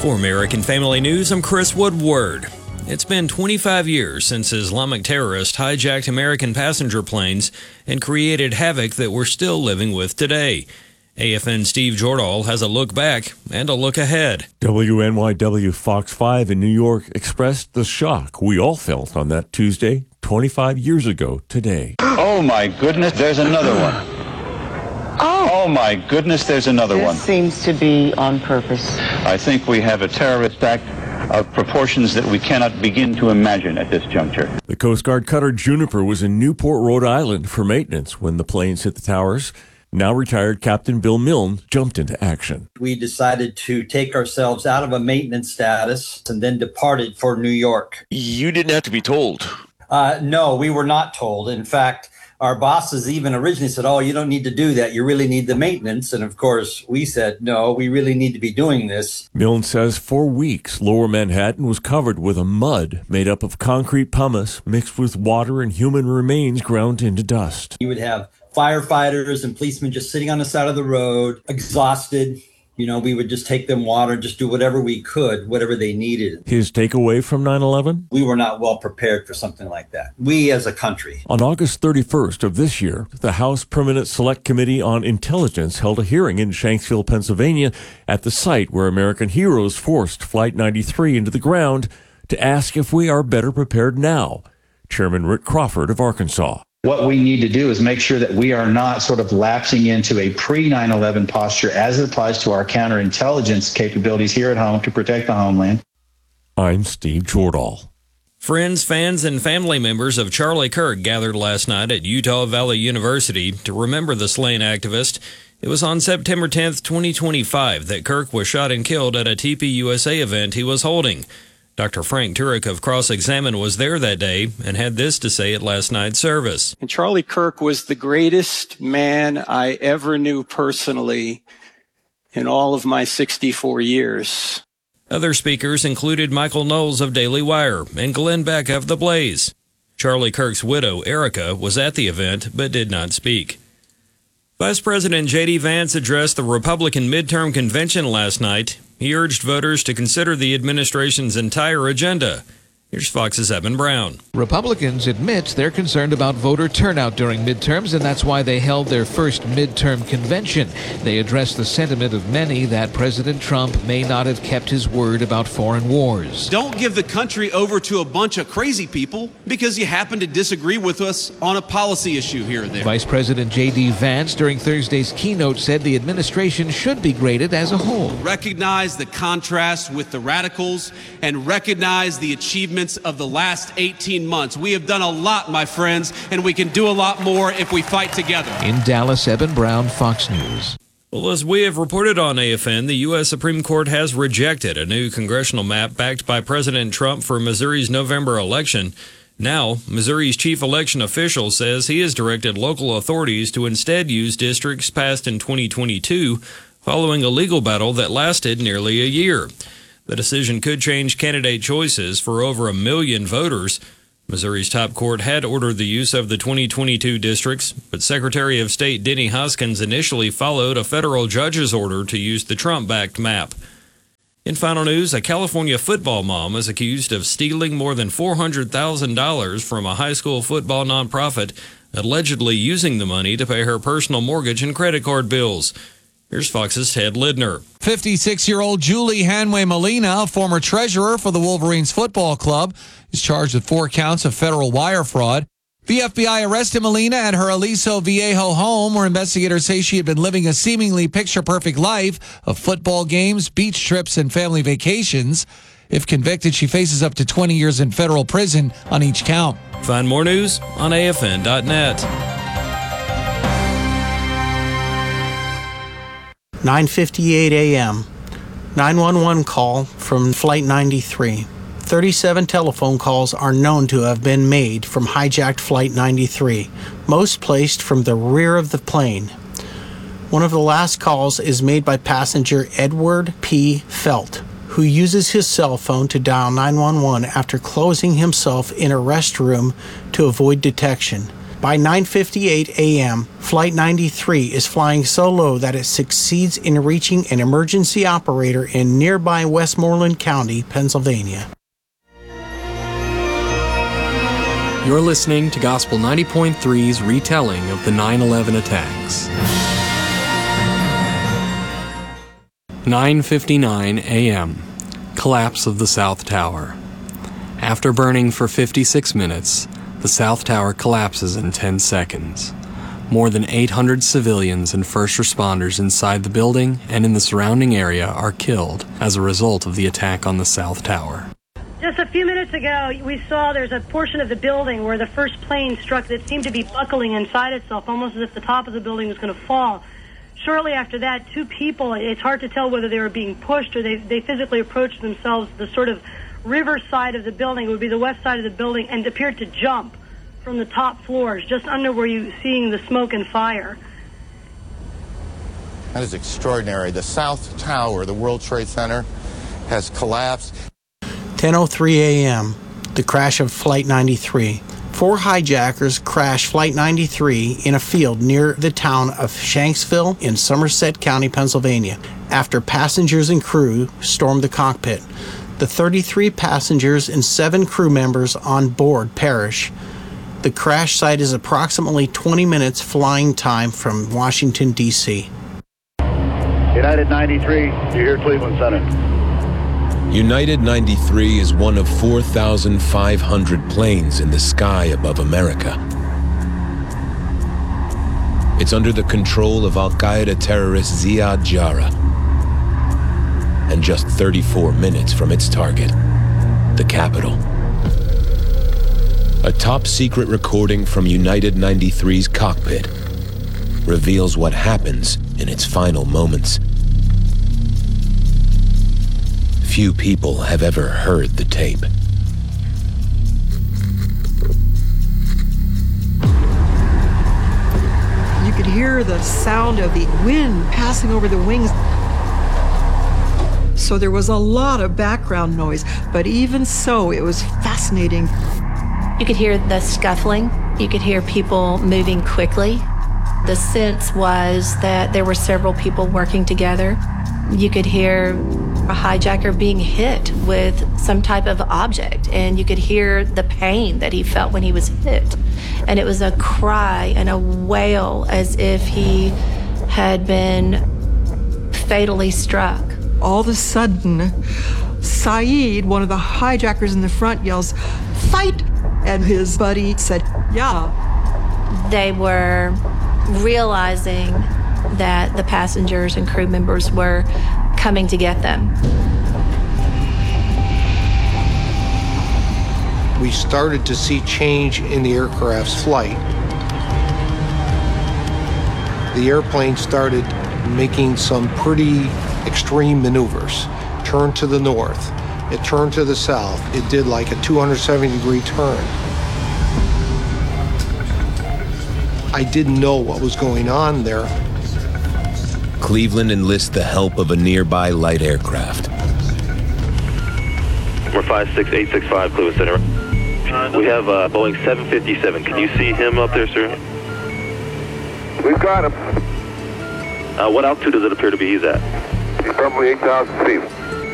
For American Family News, I'm Chris Woodward. It's been 25 years since Islamic terrorists hijacked American passenger planes and created havoc that we're still living with today. AFN Steve Jordahl has a look back and a look ahead. WNYW Fox 5 in New York expressed the shock we all felt on that Tuesday, 25 years ago today. Oh my goodness, there's another one. Oh my goodness, there's another one. This seems to be on purpose. I think we have a terrorist act of proportions that we cannot begin to imagine at this juncture. The Coast Guard cutter Juniper was in Newport, Rhode Island for maintenance when the planes hit the towers. Now retired Captain Bill Milne jumped into action. We decided to take ourselves out of a maintenance status and then departed for New York. You didn't have to be told. No, we were not told. In fact, our bosses even originally said, oh, you don't need to do that. You really need the maintenance. And of course, we said, no, we really need to be doing this. Milne says for weeks, Lower Manhattan was covered with a mud made up of concrete pumice mixed with water and human remains ground into dust. You would have firefighters and policemen just sitting on the side of the road, exhausted. You know, we would just take them water, just do whatever we could, whatever they needed. His takeaway from 9/11? We were not well prepared for something like that. We as a country. On August 31st of this year, the House Permanent Select Committee on Intelligence held a hearing in Shanksville, Pennsylvania, at the site where American heroes forced Flight 93 into the ground to ask if we are better prepared now. Chairman Rick Crawford of Arkansas. What we need to do is make sure that we are not sort of lapsing into a pre-9/11 posture as it applies to our counterintelligence capabilities here at home to protect the homeland. I'm Steve Jordahl. Friends, fans, and family members of Charlie Kirk gathered last night at Utah Valley University to remember the slain activist. It was on September 10th, 2025 that Kirk was shot and killed at a TPUSA event he was holding. Dr. Frank Turek of Cross-Examine was there that day and had this to say at last night's service. And Charlie Kirk was the greatest man I ever knew personally in all of my 64 years. Other speakers included Michael Knowles of Daily Wire and Glenn Beck of The Blaze. Charlie Kirk's widow, Erica, was at the event but did not speak. Vice President J.D. Vance addressed the Republican midterm convention last night. He urged voters to consider the administration's entire agenda. Here's Fox's Evan Brown. Republicans admit they're concerned about voter turnout during midterms, and that's why they held their first midterm convention. They addressed the sentiment of many that President Trump may not have kept his word about foreign wars. Don't give the country over to a bunch of crazy people because you happen to disagree with us on a policy issue here or there. Vice President J.D. Vance during Thursday's keynote said the administration should be graded as a whole. Recognize the contrast with the radicals and recognize the achievements of the last 18 months. We have done a lot, my friends, and we can do a lot more if we fight together. In Dallas, Evan Brown, Fox News. Well, as we have reported on AFN, the U.S. Supreme Court has rejected a new congressional map backed by President Trump for Missouri's November election. Now, Missouri's chief election official says he has directed local authorities to instead use districts passed in 2022, following a legal battle that lasted nearly a year. The decision could change candidate choices for over 1 million voters. Missouri's top court had ordered the use of the 2022 districts, but Secretary of State Denny Hoskins initially followed a federal judge's order to use the Trump-backed map. In final news, a California football mom is accused of stealing more than $400,000 from a high school football nonprofit, allegedly using the money to pay her personal mortgage and credit card bills. Here's Fox's Ted Lidner. 56-year-old Julie Hanway Molina, former treasurer for the Wolverines football club, is charged with 4 counts of federal wire fraud. The FBI arrested Molina at her Aliso Viejo home, where investigators say she had been living a seemingly picture-perfect life of football games, beach trips, and family vacations. If convicted, she faces up to 20 years in federal prison on each count. Find more news on AFN.net. 9:58 a.m. 911 call from Flight 93. 37 telephone calls are known to have been made from hijacked Flight 93, most placed from the rear of the plane. One of the last calls is made by passenger Edward P. Felt, who uses his cell phone to dial 911 after closing himself in a restroom to avoid detection. By 9:58 a.m., Flight 93 is flying so low that it succeeds in reaching an emergency operator in nearby Westmoreland County, Pennsylvania. You're listening to Gospel 90.3's retelling of the 9/11 attacks. 9:59 a.m. Collapse of the South Tower. After burning for 56 minutes, the South Tower collapses in 10 seconds. More than 800 civilians and first responders inside the building and in the surrounding area are killed as a result of the attack on the South Tower. Just a few minutes ago, we saw there's a portion of the building where the first plane struck that seemed to be buckling inside itself, almost as if the top of the building was going to fall. Shortly after that, two people, it's hard to tell whether they were being pushed or they physically approached themselves the sort of river side of the building, it would be the west side of the building, and appeared to jump from the top floors, just under where you're seeing the smoke and fire. That is extraordinary. The South Tower, the World Trade Center, has collapsed. 10:03 a.m., the crash of Flight 93. 4 hijackers crashed Flight 93 in a field near the town of Shanksville in Somerset County, Pennsylvania, after passengers and crew stormed the cockpit. The 33 passengers and 7 crew members on board perish. The crash site is approximately 20 minutes flying time from Washington, D.C. United 93, you're here, Cleveland Center. United 93 is one of 4,500 planes in the sky above America. It's under the control of Al-Qaeda terrorist Ziad Jarrah. And just 34 minutes from its target, the Capitol. A top-secret recording from United 93's cockpit reveals what happens in its final moments. Few people have ever heard the tape. You could hear the sound of the wind passing over the wings. So there was a lot of background noise, but even so, it was fascinating. You could hear the scuffling. You could hear people moving quickly. The sense was that there were several people working together. You could hear a hijacker being hit with some type of object, and you could hear the pain that he felt when he was hit. And it was a cry and a wail as if he had been fatally struck. All of a sudden, Saeed, one of the hijackers in the front, yells, "Fight!" And his buddy said, "Yeah." They were realizing that the passengers and crew members were coming to get them. We started to see change in the aircraft's flight. The airplane started making some pretty extreme maneuvers. Turned to the north, it turned to the south. It did like a 270-degree turn. I didn't know what was going on there. Cleveland enlists the help of a nearby light aircraft. We're 56865 Cleveland Center. We have Boeing 757. Can you see him up there, sir? We've got him. What altitude does it appear to be he's at? He's probably 8,000 feet.